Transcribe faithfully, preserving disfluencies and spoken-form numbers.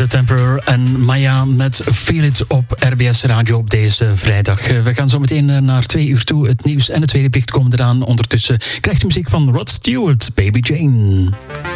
The Temperor en Maya met Feel It op R B S Radio op deze vrijdag. We gaan zo meteen naar twee uur toe. Het nieuws en het tweede bericht komen eraan. Ondertussen krijgt u muziek van Rod Stewart, Baby Jane.